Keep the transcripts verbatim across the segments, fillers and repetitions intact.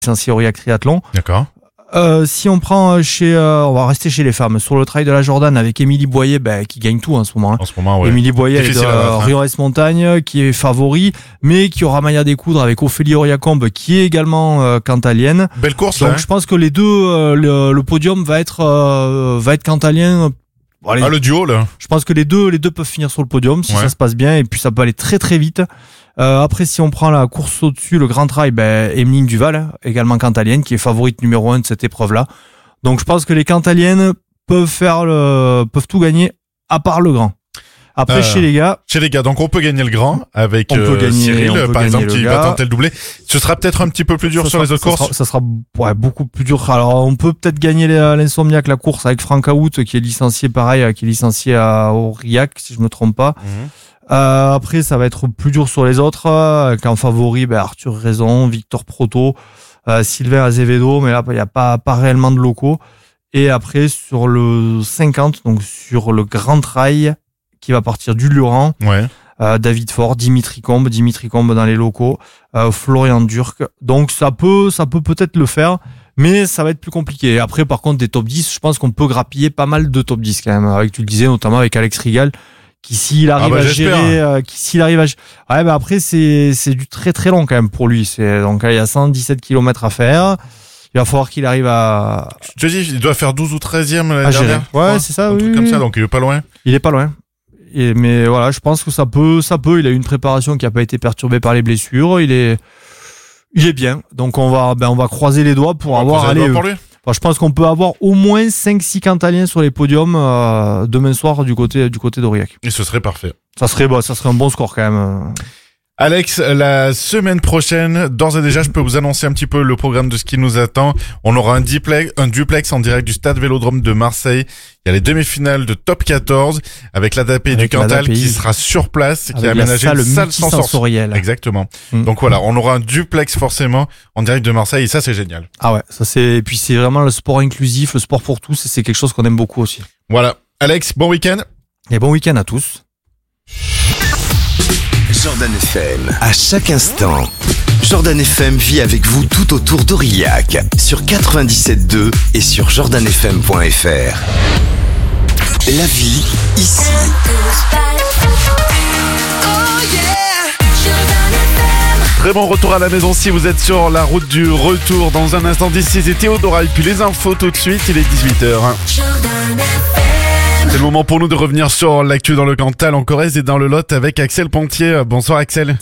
licenciée Aurillac Triathlon. D'accord. Euh, si on prend chez, euh, on va rester chez les femmes. Sur le trail de la Jordan avec Émilie Boyer, ben, qui gagne tout en ce moment. Hein. En ce moment, ouais. Émilie Boyer, elle est de hein. Rio Montagne, qui est favori, mais qui aura maille à découdre avec Ophélie Auriacombe, qui est également euh, cantalienne. Belle course, Donc là. Hein. je pense que les deux, euh, le, le podium va être, euh, va être cantalien. Bon, allez, ah, le duo, là. je pense que les deux, les deux peuvent finir sur le podium si ouais. ça se passe bien, et puis ça peut aller très très vite. Euh, après, si on prend la course au-dessus, le Grand Trail, ben, Emeline Duval, également cantalienne, qui est favorite numéro un de cette épreuve-là. Donc, je pense que les cantaliennes peuvent faire le, peuvent tout gagner, à part le grand. Après, euh, chez les gars. Chez les gars, donc on peut gagner le grand avec on peut euh, gagner, Cyril, on peut par exemple, qui gars. va tenter le doublé. Ce sera peut-être un petit peu plus dur ça sur sera, les autres ça courses. Sera, ça sera ouais, beaucoup plus dur. Alors, on peut peut-être gagner l'Insomniac, la course avec Franck Aout, qui est licencié pareil, qui est licencié à Aurillac, si je me trompe pas. Mmh. Euh, après, ça va être plus dur sur les autres. Avec en favori, ben, Arthur Raison, Victor Proto, euh, Sylvain Azevedo, mais là, il n'y a pas, pas réellement de locaux. Et après, sur le cinquante, donc sur le Grand Trail, qui va partir du Luran, ouais. euh, David Ford, Dimitri Combe, Dimitri Combe dans les locaux, euh, Florian Durk. Donc, ça peut, ça peut peut-être le faire, mais ça va être plus compliqué. Et après, par contre, des top dix, je pense qu'on peut grappiller pas mal de top dix quand même. Avec, tu le disais, notamment avec Alex Rigal, qui s'il arrive ah bah, à gérer, euh, qui s'il arrive à gérer, ouais, bah après, c'est, c'est du très très long quand même pour lui. C'est, donc, il y a cent dix-sept kilomètres à faire. Il va falloir qu'il arrive à... Je te dis, il doit faire douze ou treizième l'année à dernière. Ouais, c'est ça, un oui. truc comme ça, donc il est pas loin. Il est pas loin. Et, mais voilà, je pense que ça peut, ça peut. Il a eu une préparation qui a pas été perturbée par les blessures. Il est, il est bien. Donc on va, ben on va croiser les doigts pour on avoir. Allez, pour lui. Enfin, je pense qu'on peut avoir au moins cinq six cantaliens sur les podiums euh, demain soir du côté du côté d'Aurillac. Et ce serait parfait. Ça serait, bah, ça serait un bon score quand même. Alex, la semaine prochaine, d'ores et déjà, je peux vous annoncer un petit peu le programme de ce qui nous attend. On aura un duplex, un duplex en direct du Stade Vélodrome de Marseille. Il y a les demi-finales de Top quatorze avec l'A D A P du Cantal qui sera sur place, avec qui a aménagé salle une salle sensorielle. Exactement. Mmh. Donc voilà, on aura un duplex forcément en direct de Marseille et ça, c'est génial. Ah ouais, ça c'est, et puis c'est vraiment le sport inclusif, le sport pour tous, et c'est quelque chose qu'on aime beaucoup aussi. Voilà. Alex, bon week-end. Et bon week-end à tous. Jordan F M, à chaque instant. Jordan F M vit avec vous tout autour d'Aurillac, sur quatre-vingt-dix-sept deux et sur jordan f m point f r. La vie, ici. Très bon retour à la maison si vous êtes sur la route du retour. Dans un instant d'ici, c'est Théodora et puis les infos tout de suite, il est dix-huit heures. C'est le moment pour nous de revenir sur l'actu dans le Cantal, en Corrèze et dans le Lot avec Axel Pontier. Bonsoir Axel.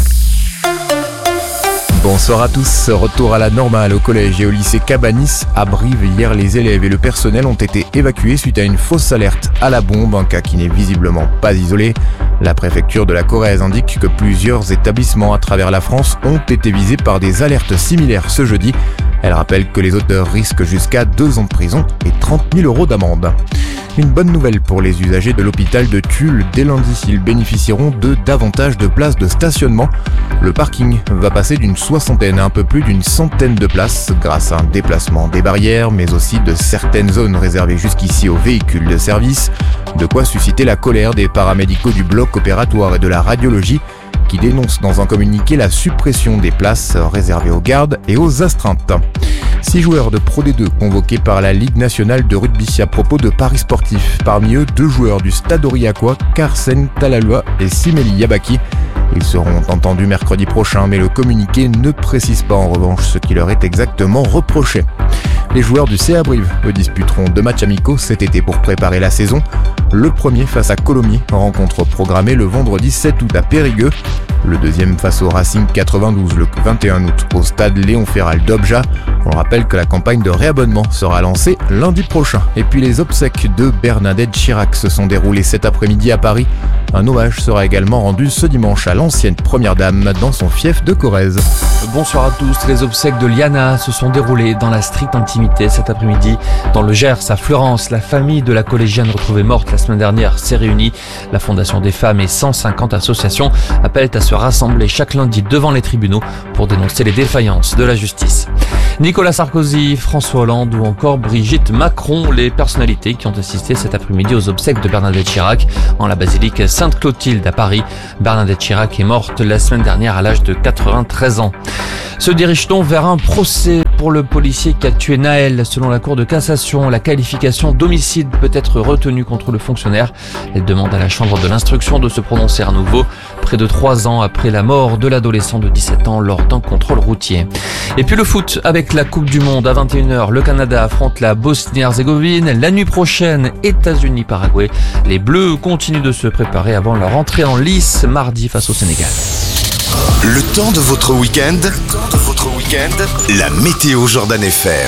Bonsoir à tous. Retour à la normale au collège et au lycée Cabanis à Brive. Hier, les élèves et le personnel ont été évacués suite à une fausse alerte à la bombe, un cas qui n'est visiblement pas isolé. La préfecture de la Corrèze indique que plusieurs établissements à travers la France ont été visés par des alertes similaires ce jeudi. Elle rappelle que les auteurs risquent jusqu'à deux ans de prison et trente mille euros d'amende. Une bonne nouvelle pour les usagers de l'hôpital de Tulle. Dès lundi, ils bénéficieront de davantage de places de stationnement. Le parking va passer d'une soixantaine à un peu plus d'une centaine de places grâce à un déplacement des barrières, mais aussi de certaines zones réservées jusqu'ici aux véhicules de service. De quoi susciter la colère des paramédicaux du bloc opératoire et de la radiologie, qui dénonce dans un communiqué la suppression des places réservées aux gardes et aux astreintes. Six joueurs de Pro D deux convoqués par la Ligue nationale de rugby à propos de paris sportifs. Parmi eux, deux joueurs du Stade Aurillacois, Carsen Talalua et Simeli Yabaki. Ils seront entendus mercredi prochain, mais le communiqué ne précise pas en revanche ce qui leur est exactement reproché. Les joueurs du C A Brive eux disputeront deux matchs amicaux cet été pour préparer la saison. Le premier face à Colomiers, rencontre programmée le vendredi sept août à Périgueux. Le deuxième face au Racing quatre-vingt-douze le vingt et un août au stade Léon Ferral d'Obja. On rappelle que la campagne de réabonnement sera lancée lundi prochain. Et puis les obsèques de Bernadette Chirac se sont déroulées cet après-midi à Paris. Un hommage sera également rendu ce dimanche à l'ancienne première dame dans son fief de Corrèze. Bonsoir à tous. Les obsèques de Liana se sont déroulées dans la stricte intimité cet après-midi. Dans le Gers, à Fleurance, la famille de la collégienne retrouvée morte la semaine dernière s'est réunie. La Fondation des femmes et cent cinquante associations appellent à se rassembler chaque lundi devant les tribunaux pour dénoncer les défaillances de la justice. Nicolas Sarkozy, François Hollande ou encore Brigitte Macron, les personnalités qui ont assisté cet après-midi aux obsèques de Bernadette Chirac en la basilique Sainte-Clotilde à Paris. Bernadette Chirac est morte la semaine dernière à l'âge de quatre-vingt-treize ans. Se dirige-t-on vers un procès pour le policier qui a tué Naël? Selon la Cour de cassation, la qualification d'homicide peut être retenue contre le fonctionnaire. Elle demande à la Chambre de l'instruction de se prononcer à nouveau, près de trois ans après la mort de l'adolescent de dix-sept ans lors d'un contrôle routier. Et puis le foot avec la Coupe du Monde à vingt et une heures. Le Canada affronte la Bosnie-Herzégovine. La nuit prochaine, États-Unis-Paraguay. Les Bleus continuent de se préparer avant leur entrée en lice mardi face au Sénégal. Le temps de votre week-end, le temps de votre week-end, la météo Jordan F M.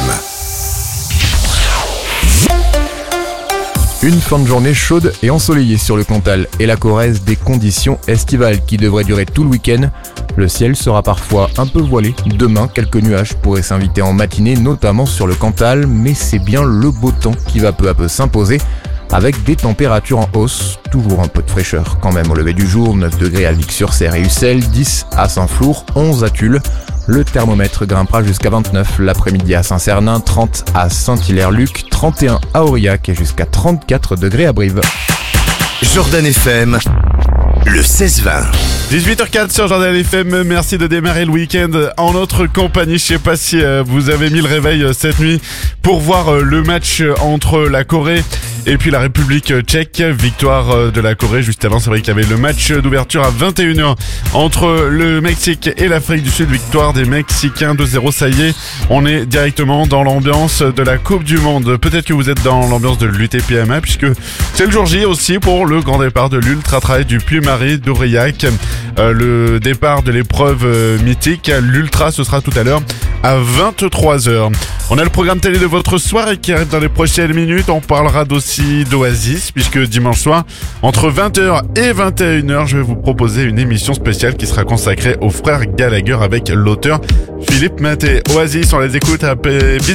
Une fin de journée chaude et ensoleillée sur le Cantal et la Corrèze, des conditions estivales qui devraient durer tout le week-end. Le ciel sera parfois un peu voilé. Demain, quelques nuages pourraient s'inviter en matinée, notamment sur le Cantal, mais c'est bien le beau temps qui va peu à peu s'imposer, avec des températures en hausse, toujours un peu de fraîcheur quand même au lever du jour, neuf degrés à Vic-sur-Cère et Ussel, dix à Saint-Flour, onze à Tulle. Le thermomètre grimpera jusqu'à vingt-neuf l'après-midi à Saint-Cernin, trente à Saint-Hilaire-Luc, trente et un à Aurillac et jusqu'à trente-quatre degrés à Brive. Jordan F M, le seize vingt. dix-huit heures quatre sur Jordan F M, merci de démarrer le week-end en notre compagnie. Je sais pas si vous avez mis le réveil cette nuit pour voir le match entre la Corée et puis la République tchèque. Victoire de la Corée juste avant, c'est vrai qu'il y avait le match d'ouverture à vingt et une heures entre le Mexique et l'Afrique du Sud. Victoire des Mexicains deux zéro, ça y est, on est directement dans l'ambiance de la Coupe du Monde. Peut-être que vous êtes dans l'ambiance de l'U T P M A puisque c'est le jour J aussi pour le grand départ de l'Ultra Trail du Puy-Marie d'Aurillac. Euh, le départ de l'épreuve euh, mythique, l'Ultra, ce sera tout à l'heure à vingt-trois heures. On a le programme télé de votre soirée qui arrive dans les prochaines minutes. On parlera aussi d'Oasis puisque dimanche soir, entre vingt heures et vingt et une heures, je vais vous proposer une émission spéciale qui sera consacrée aux frères Gallagher avec l'auteur Philippe Maté. Oasis, on les écoute. Bisous.